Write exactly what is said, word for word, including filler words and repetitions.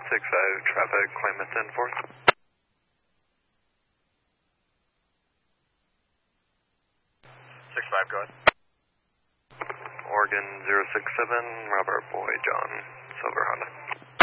six five traffic, claimant ten four. six five, go ahead. Oregon zero six seven, Robert Boy John, Silver Honda.